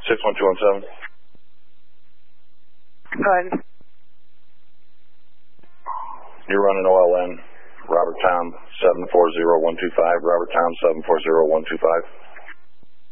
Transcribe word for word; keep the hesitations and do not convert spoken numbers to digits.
six one two one seven. Go ahead. You're running O L N. Robert Tom, seven four zero one two five. Robert Tom, seven four zero one two five.